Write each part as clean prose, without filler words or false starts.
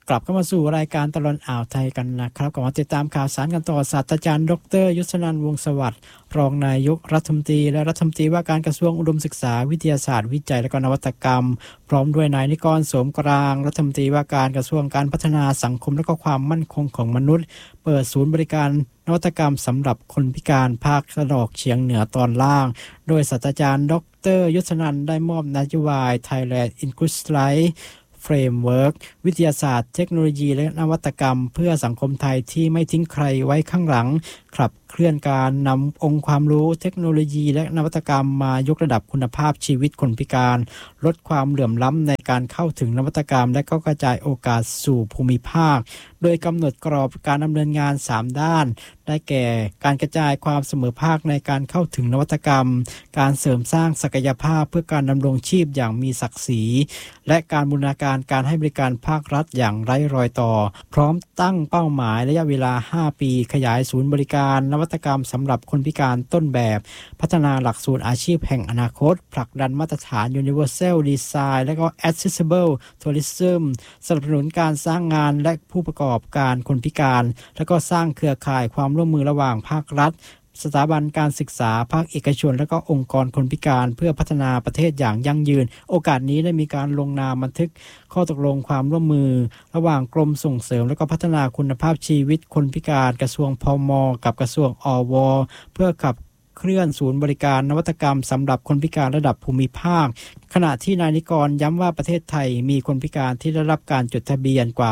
กลับเข้ามาสู่รายการตลอดอ่าวไทยกันนะครับก่อนมาติดตามข่าวสารกันต่อศาสตราจารย์ดร.ยศนันท์วงศ์สวัสดิ์รองนายกรัฐมนตรีและรัฐมนตรีว่าการกระทรวงอุดมศึกษาวิทยาศาสตร์วิจัยและนวัตกรรมพร้อมด้วยนายนิกร โสมกลางรัฐมนตรีว่าการกระทรวงการพัฒนาสังคมและความมั่นคงของมนุษย์เปิดศูนย์บริการนวัตกรรมสำหรับคนพิการภาคตะวันออกเฉียงเหนือตอนล่างโดยศาสตราจารย์ดร.ยศนันท์ได้มอบนโยบาย Thailand Inclusiveเฟรมเวิร์ควิทยาศาสตร์เทคโนโลยีและนวัตกรรมเพื่อสังคมไทยที่ไม่ทิ้งใครไว้ข้างหลังขับเคลื่อนการนำองค์ความรู้เทคโนโลยีและนวัตกรรมมายกระดับคุณภาพชีวิตคนพิการลดความเหลื่อมล้ำในการเข้าถึงนวัตกรรมและก็กระจายโอกาสสู่ภูมิภาคโดยกำหนดกรอบการดำเนินงาน3ด้านได้แก่การกระจายความเสมอภาคในการเข้าถึงนวัตกรรมการเสริมสร้างศักยภาพเพื่อการดำรงชีพอย่างมีศักดิ์ศรีและการบูรณาการการให้บริการภาครัฐอย่างไร้รอยต่อพร้อมตั้งเป้าหมายระยะเวลา5ปีขยายศูนย์บริการนวัตกรรมสำหรับคนพิการต้นแบบพัฒนาหลักสูตรอาชีพแห่งอนาคตผลักดันมาตรฐาน Universal Design และก็ Accessible Tourism สนับสนุนการสร้างงานและผู้ประกอบการคนพิการและก็สร้างเครือข่ายความร่วมมือระหว่างภาครัฐสถาบันการศึกษาภาคเอกชนและก็องค์กรคนพิการเพื่อพัฒนาประเทศอย่างยั่งยืนโอกาสนี้ได้มีการลงนามบันทึกข้อตกลงความร่วมมือระหว่างกรมส่งเสริมและก็พัฒนาคุณภาพชีวิตคนพิการกระทรวงพม.กับกระทรวงอว.เพื่อขับเคลื่อนศูนย์บริการนวัตกรรมสำหรับคนพิการระดับภูมิภาคขณะที่นายนิกรย้ำว่าประเทศไทยมีคนพิการที่ได้รับการจดทะเบียนกว่า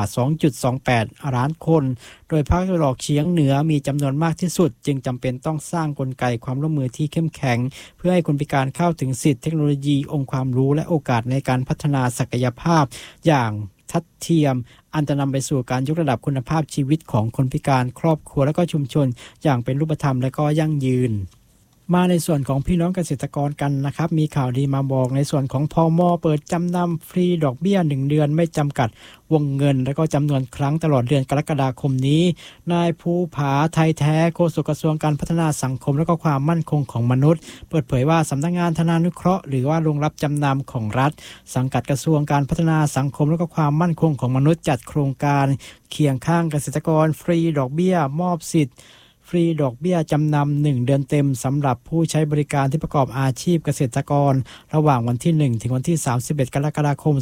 2.28 ล้านคนโดยภาคตะวันออกเฉียงเหนือมีจำนวนมากที่สุดจึงจำเป็นต้องสร้างกลไกความร่วมมือที่เข้มแข็งเพื่อให้คนพิการเข้าถึงสิทธิเทคโนโลยีองค์ความรู้และโอกาสในการพัฒนาศักยภาพอย่างทัดเทียมอันจะนำไปสู่การยกระดับคุณภาพชีวิตของคนพิการครอบครัวและก็ชุมชนอย่างเป็นรูปธรรมและก็ยั่งยืนมาในส่วนของพี่น้องเกษตรกรกันนะครับมีข่าวดีมาบอกในส่วนของพม.เปิดจำนำฟรีดอกเบี้ย1เดือนไม่จำกัดวงเงินและก็จำนวนครั้งตลอดเดือนกรกฎาคมนี้นายภูผาไทยแท้โฆษกกระทรวงการพัฒนาสังคมและก็ความมั่นคงของมนุษย์เปิดเผยว่าสำนักงานธนานุเคราะห์หรือว่าโรงรับจำนำของรัฐสังกัดกระทรวงการพัฒนาสังคมและก็ความมั่นคงของมนุษย์จัดโครงการเคียงข้างเกษตรกรฟรีดอกเบี้ยมอบสิทธิ์ฟรีดอกเบี้ยจำนำ1เดือนเต็มสำหรับผู้ใช้บริการที่ประกอบอาชีพเกษตรกรระหว่างวันที่1ถึงวันที่31กรกฎาคม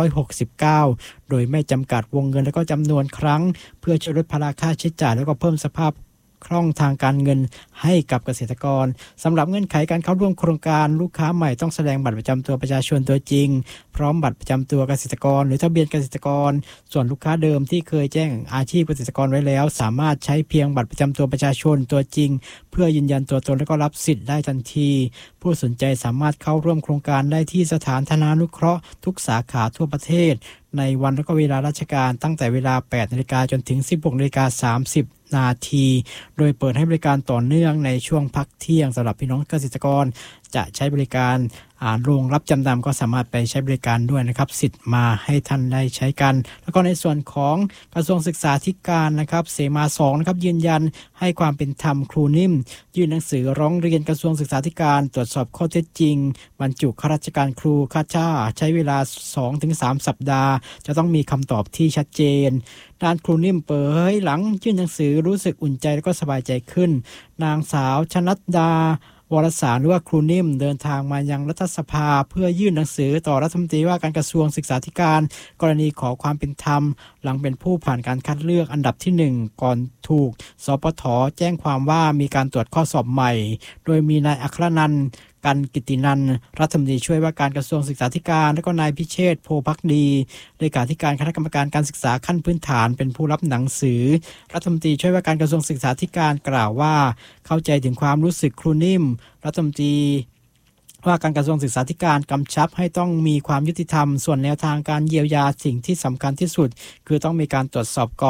2569โดยไม่จำกัดวงเงินและก็จำนวนครั้งเพื่อช่วยลดภาระค่าใช้จ่ายและก็เพิ่มสภาพคล่องทางการเงินให้กับเกษตรกรสำหรับเงื่อนไขการเข้าร่วมโครงการลูกค้าใหม่ต้องแสดงบัตรประจำตัวประชาชนตัวจริงพร้อมบัตรประจำตัวเกษตรกรหรือทะเบียนเกษตรกรส่วนลูกค้าเดิมที่เคยแจ้งอาชีพเกษตรกรไว้แล้วสามารถใช้เพียงบัตรประจำตัวประชาชนตัวจริงเพื่อยืนยันตัวตนและก็รับสิทธิ์ได้ทันทีผู้สนใจสามารถเข้าร่วมโครงการได้ที่สถานธนานุเคราะห์ทุกสาขาทั่วประเทศในวันและก็เวลาราชการตั้งแต่เวลา 8 นาฬิกาจนถึง 16:30 นาทีโดยเปิดให้บริการต่อเนื่องในช่วงพักเที่ยงสำหรับพี่น้องเกษตรกรจะใช้บริการโรงรับจำนำก็สามารถไปใช้บริการด้วยนะครับสิทธิ์มาให้ท่านได้ใช้กันแล้วก็ในส่วนของกระทรวงศึกษาธิการนะครับเสมา2นะครับยืนยันให้ความเป็นธรรมครูนิ่มยื่นหนังสือร้องเรียนกระทรวงศึกษาธิการตรวจสอบข้อเท็จจริงบรรจุข้าราชการครูค่าจ้างใช้เวลา 2-3 สัปดาห์จะต้องมีคำตอบที่ชัดเจนด้านครูนิ่มเปิดหลังยื่นหนังสือรู้สึกอุ่นใจและก็สบายใจขึ้นนางสาวชนัดดาวรสารหรือว่าครูนิ่มเดินทางมายังรัฐสภาเพื่อยื่นหนังสือต่อรัฐมนตรีว่าการกระทรวงศึกษาธิการกรณีขอความเป็นธรรมหลังเป็นผู้ผ่านการคัดเลือกอันดับที่1ก่อนถูกสปท.แจ้งความว่ามีการตรวจข้อสอบใหม่โดยมีนายอัครนันท์กันกิตินันท์รัฐมนตรีช่วยว่าการกระทรวงศึกษาธิการและก็นายพิเชษฐ์โพภักดีเลขาธิการคณะกรรมการการศึกษาขั้นพื้นฐานเป็นผู้รับหนังสือรัฐมนตรีช่วยว่าการกระทรวงศึกษาธิการกล่าวว่าเข้าใจถึงความรู้สึกครูนิ่มรัฐมนตรีว่าการกระทรวงศึกษาธิการกำชับให้ต้องมีความยุติธรรมส่วนแนวทางการเยียวยาสิ่งที่สำคัญที่สุดคือต้องมีการตรวจสอบก่อน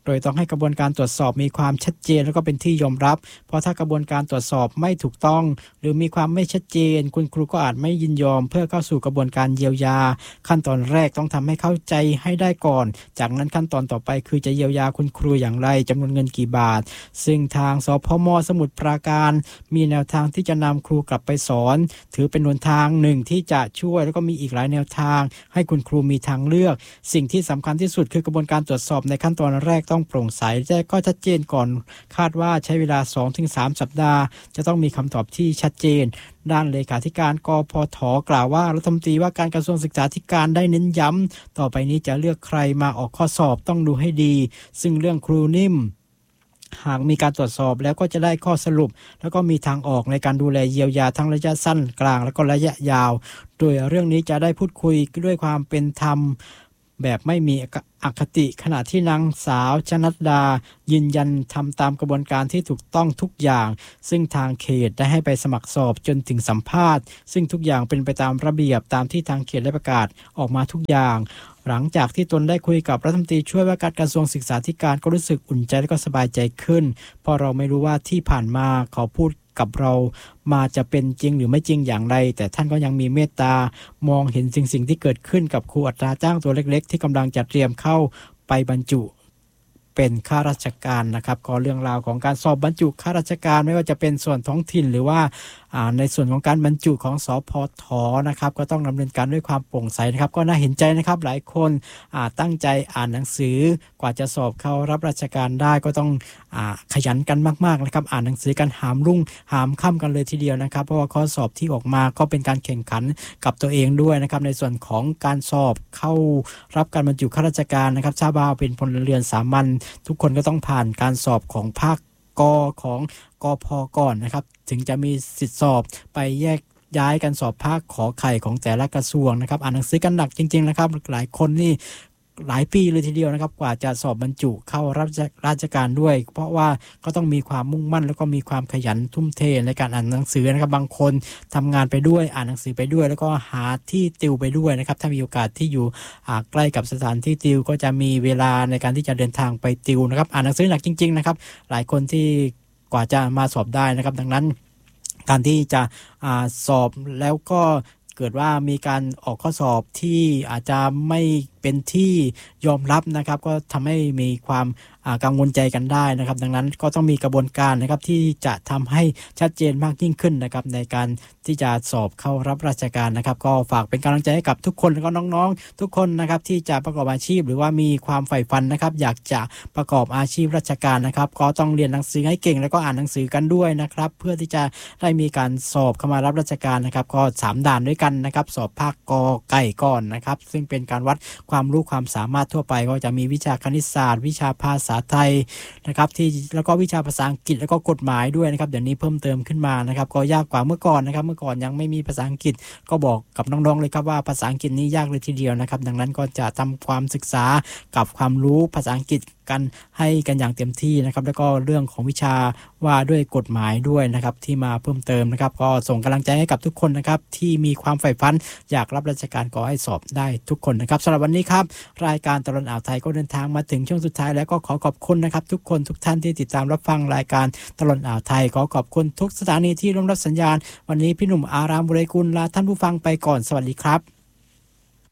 โดยต้องให้กระบวนการตรวจสอบมีความชัดเจนแล้วก็เป็นที่ยอมรับเพราะถ้ากระบวนการตรวจสอบไม่ถูกต้องหรือมีความไม่ชัดเจนคุณครูก็อาจไม่ยินยอมเพื่อเข้าสู่กระบวนการเยียวยาขั้นตอนแรกต้องทำให้เข้าใจให้ได้ก่อนจากนั้นขั้นตอนต่อไปคือจะเยียวยาคุณครูอย่างไรจำนวนเงินกี่บาทซึ่งทางสพม.สมุทรปราการมีแนวทางที่จะนำครูกลับไปสอนถือเป็นหนทางหนึ่งที่จะช่วยแล้วก็มีอีกหลายแนวทางให้คุณครูมีทางเลือกสิ่งที่สำคัญที่สุดคือกระบวนการตรวจสอบในขั้นตอนแรกต้องโปร่งใสและก็ชัดเจนก่อนคาดว่าใช้เวลา 2-3 สัปดาห์จะต้องมีคำตอบที่ชัดเจนด้านเลขาธิการกพฐ.กล่าวว่ารัฐมนตรีว่าการกระทรวงศึกษาธิการได้เน้นย้ำต่อไปนี้จะเลือกใครมาออกข้อสอบต้องดูให้ดีซึ่งเรื่องครูนิ่มหากมีการตรวจสอบแล้วก็จะได้ข้อสรุปแล้วก็มีทางออกในการดูแลเยียวยาทั้งระยะสั้นกลางและก็ระยะยาวโดยเรื่องนี้จะได้พูดคุยด้วยความเป็นธรรมแบบไม่มีอคติขณะที่นางสาวชนัดดายืนยันทำตามกระบวนการที่ถูกต้องทุกอย่างซึ่งทางเขตได้ให้ไปสมัครสอบจนถึงสัมภาษณ์ซึ่งทุกอย่างเป็นไปตามระเบียบตามที่ทางเขตได้ประกาศออกมาทุกอย่างหลังจากที่ตนได้คุยกับรัฐมนตรีช่วยว่าการกระทรวงศึกษาธิการก็รู้สึกอุ่นใจและก็สบายใจขึ้นเพราะเราไม่รู้ว่าที่ผ่านมาเขาพูดกับเรามาจะเป็นจริงหรือไม่จริงอย่างไรแต่ท่านก็ยังมีเมตตามองเห็นสิ่งที่เกิดขึ้นกับครูอัตราจ้างตัวเล็กๆที่กำลังจะเตรียมเข้าไปบรรจุเป็นข้าราชการนะครับก็เรื่องราวของการสอบบรรจุข้าราชการไม่ว่าจะเป็นส่วนท้องถิ่นหรือว่าในส่วนของการบรรจุของสพฐ.นะครับก็ต้องดำเนินการด้วยความโปร่งใสนะครับก็น่าเห็นใจนะครับหลายคนตั้งใจอ่านหนังสือกว่าจะสอบเข้ารับราชการได้ก็ต้องขยันกันมากๆนะครับอ่านหนังสือกันหามรุ่งหามค่ำกันเลยทีเดียวนะครับเพราะว่าข้อสอบที่ออกมาก็เป็นการแข่งขันกับตัวเองด้วยนะครับในส่วนของการสอบเข้ารับการบรรจุข้าราชการนะครับทราบว่าเป็นพลเรือนสามัญทุกคนก็ต้องผ่านการสอบของภาคกของกพก่อนนะครับถึงจะมีสิทธิสอบไปแยกย้ายกันสอบภาคขอไข่ของแต่ละกระทรวงนะครับอ่านหนังสือกันหนักจริงๆนะครับหลายคนนี่หลายปีเลยทีเดียวนะครับกว่าจะสอบบรรจุเข้ารับราชการด้วยเพราะว่าก็ต้องมีความมุ่งมั่นแล้วก็มีความขยันทุ่มเทในการอ่านหนังสือนะครับบางคนทำงานไปด้วยอ่านหนังสือไปด้วยแล้วก็หาที่ติวไปด้วยนะครับถ้ามีโอกาสที่อยู่ใกล้กับสถานที่ติวก็จะมีเวลาในการที่จะเดินทางไปติวนะครับอ่านหนังสือหนักจริงๆนะครับหลายคนที่กว่าจะมาสอบได้นะครับดังนั้นการที่จะสอบแล้วก็เกิดว่ามีการออกข้อสอบที่อาจจะไม่เป็นที่ยอมรับนะครับก็ทำให้มีความกังวลใจกันได้นะครับดังนั้นก็ต้องมีกระบวนการนะครับที่จะทำให้ชัดเจนมากยิ่งขึ้นนะครับในการที่จะสอบเข้ารับราชการนะครับก็ฝากเป็นกำลังใจให้กับทุกคนแล้วก็น้องๆทุกคนนะครับที่จะประกอบอาชีพหรือว่ามีความใฝ่ฝันนะครับอยากจะประกอบอาชีพราชการนะครับก็ต้องเรียนหนังสือให้เก่งแล้วก็อ่านหนังสือกันด้วยนะครับเพื่อที่จะได้มีการสอบเข้ามารับราชการนะครับก็3ด่านด้วยกันนะครับสอบภาคกไก่ก่อนนะครับซึ่งเป็นการวัดความรู้ความสามารถทั่วไปก็จะมีวิชาคณิตศาสตร์วิชาภาษาไทยนะครับที่แล้วก็วิชาภาษาอังกฤษแล้วก็กฎหมายด้วยนะครับเดี๋ยวนี้เพิ่มเติมขึ้นมานะครับก็ยากกว่าเมื่อก่อนนะครับเมื่อก่อนยังไม่มีภาษาอังกฤษก็บอกกับน้องๆเลยครับว่าภาษาอังกฤษนี้ยากเลยทีเดียวนะครับดังนั้นก็จะทำความศึกษากับความรู้ภาษาอังกฤษกันให้กันอย่างเต็มที่นะครับแล้วก็เรื่องของวิชาว่าด้วยกฎหมายด้วยนะครับที่มาเพิ่มเติมนะครับก็ส่งกำลังใจให้กับทุกคนนะครับที่มีความใฝ่ฝันอยากรับราชการขอให้สอบได้ทุกคนนะครับสำหรับวันนี้ครับรายการตลอดอ่าวไทยก็เดินทางมาถึงช่วงสุดท้ายแล้วก็ขอขอบคุณนะครับทุกคนทุกท่านที่ติดตามรับฟังรายการตลอดอ่าวไทยขอขอบคุณทุกสถานีที่ร่วมรับสัญญาณวันนี้พี่หนุ่มอารามบุเรกุลลาท่านผู้ฟังไปก่อนสวัสดีครับ